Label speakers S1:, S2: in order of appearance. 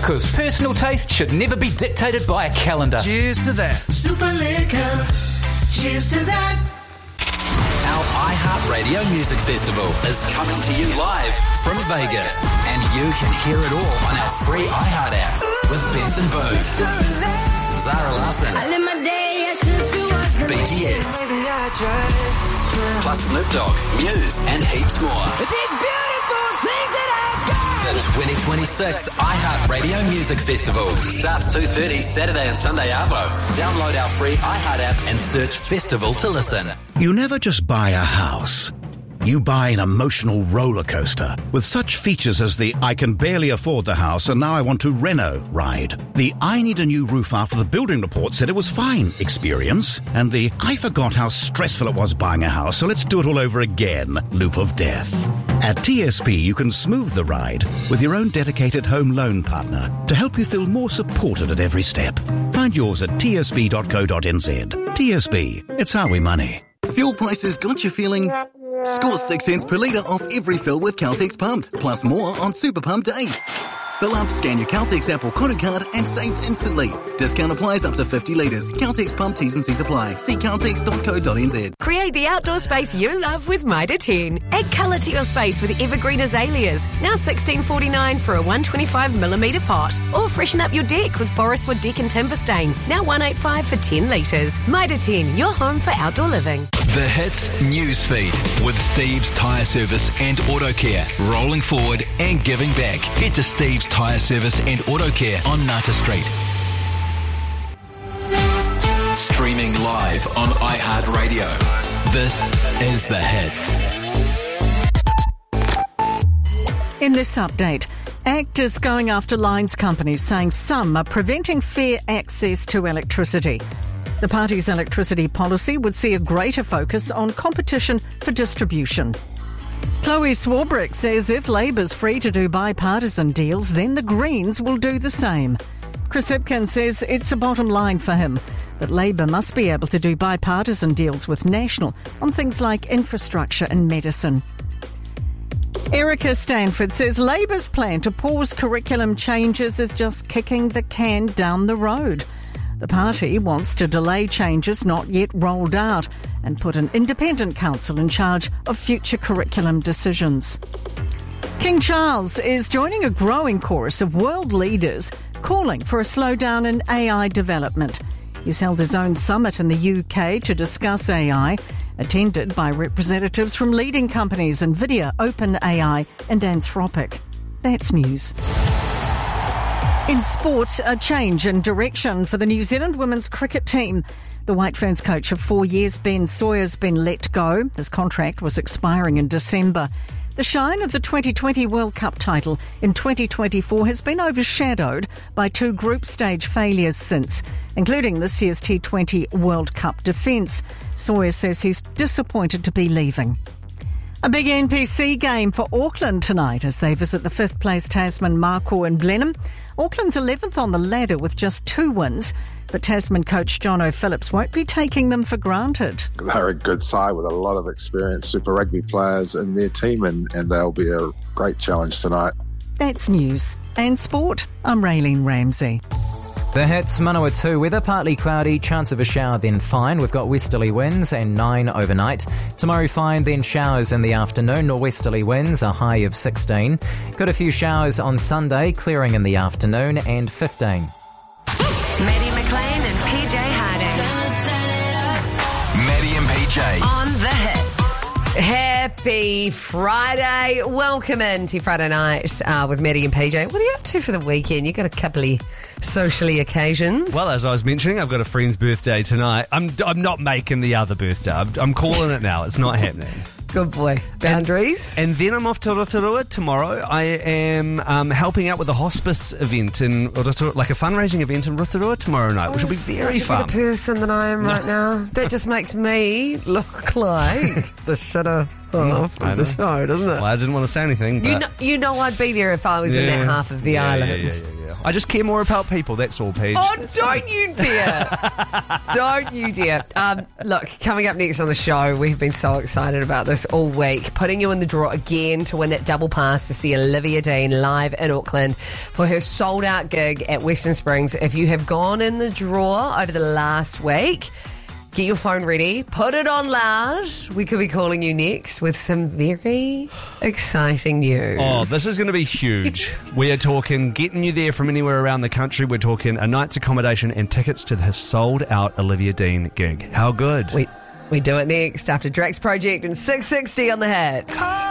S1: Because personal taste should never be dictated by a calendar.
S2: Cheers to that.
S3: Super Liquor. Cheers to that.
S4: Our iHeartRadio Music Festival is coming to you live from Vegas, and you can hear it all on our free iHeart app with Benson Booth, Zara Larsson, BTS, plus Snoop Dogg, Muse, and heaps more. The 2026 iHeartRadio Music Festival starts 2:30 Saturday and Sunday arvo. Download our free iHeart app and search Festival to listen.
S5: You never just buy a house. You buy an emotional roller coaster with such features as the I can barely afford the house and now I want to reno ride, the I need a new roof after the building report said it was fine experience, and the I forgot how stressful it was buying a house so let's do it all over again loop of death. At TSB you can smooth the ride with your own dedicated home loan partner to help you feel more supported at every step. Find yours at tsb.co.nz. TSB, it's how we money.
S6: Fuel prices got you feeling... Score 6 cents per litre off every fill with Caltex Pumped, plus more on Super Pump days. Fill up, scan your Caltex app or Kodu card and save instantly. Discount applies up to 50 litres. Caltex Pump T's and C's apply. See caltex.co.nz.
S7: Create the outdoor space you love with Mitre 10. Add colour to your space with evergreen azaleas. Now $16.49 for a 125mm pot. Or freshen up your deck with Forest Wood Deck and Timber Stain. Now $185 for 10 litres. Mitre 10, your home for outdoor living.
S8: The Hits Newsfeed with Steve's Tyre Service and Auto Care. Rolling forward and giving back. Head to Steve's Tyre Service and Auto Care on Nata Street. Streaming live on iHeartRadio. This is The Hits.
S9: In this update, ACT is going after lines companies, saying some are preventing fair access to electricity. The party's electricity policy would see a greater focus on competition for distribution. Chloe Swarbrick says if Labour's free to do bipartisan deals, then the Greens will do the same. Chris Hipkins says it's a bottom line for him that Labour must be able to do bipartisan deals with National on things like infrastructure and medicine. Erica Stanford says Labour's plan to pause curriculum changes is just kicking the can down the road. The party wants to delay changes not yet rolled out and put an independent council in charge of future curriculum decisions. King Charles is joining a growing chorus of world leaders calling for a slowdown in AI development. He's held his own summit in the UK to discuss AI, attended by representatives from leading companies NVIDIA, OpenAI and Anthropic. That's news. In sport, a change in direction for the New Zealand women's cricket team. The White Ferns coach of 4 years, Ben Sawyer, has been let go. His contract was expiring in December. The shine of the 2020 World Cup title in 2024 has been overshadowed by 2 group stage failures since, including this year's T20 World Cup defence. Sawyer says he's disappointed to be leaving. A big NPC game for Auckland tonight as they visit the 5th place Tasman Mako in Blenheim. Auckland's 11th on the ladder with just 2 wins, but Tasman coach Jono Phillips won't be taking them for granted.
S10: They're a good side with a lot of experienced Super Rugby players in their team and they'll be a great challenge tonight.
S9: That's news. And sport, I'm Raylene Ramsey.
S11: The Hits, Manawatu weather, partly cloudy, chance of a shower, then fine. We've got westerly winds and 9 overnight. Tomorrow fine, then showers in the afternoon. Norwesterly winds, a high of 16. Got a few showers on Sunday, clearing in the afternoon, and 15.
S7: Maddie McLean and PJ Harding.
S8: Maddie and PJ.
S7: On The Hits.
S12: Happy Friday. Welcome into Friday night with Maddie and PJ. What are you up to for the weekend? You've got a couple of socially occasions.
S2: Well, as I was mentioning, I've got a friend's birthday tonight. I'm not making the other birthday. I'm calling it now. It's not happening.
S12: Good boy. Boundaries.
S2: And then I'm off to Rotorua tomorrow. I am helping out with a hospice event in Rotorua, like a fundraising event in Rotorua tomorrow night, which will be very fun.
S12: Such a better person than I am right now. That just makes me look like the shitter half of the show, doesn't it?
S2: Well, I didn't want to say anything.
S12: You know I'd be there if I was in that half of the island.
S2: Yeah. Yeah. I just care more about people, that's all, Paige.
S12: Oh, don't you dare. Don't you dare. Look, coming up next on the show, we've been so excited about this all week. Putting you in the draw again to win that double pass to see Olivia Dean live in Auckland for her sold-out gig at Western Springs. If you have gone in the draw over the last week, get your phone ready, put it on loud. We could be calling you next with some very exciting news.
S2: Oh, this is going to be huge. We are talking getting you there from anywhere around the country. We're talking a night's accommodation and tickets to the sold-out Olivia Dean gig. How good?
S12: We do it next after Drax Project and 660 on the Hits.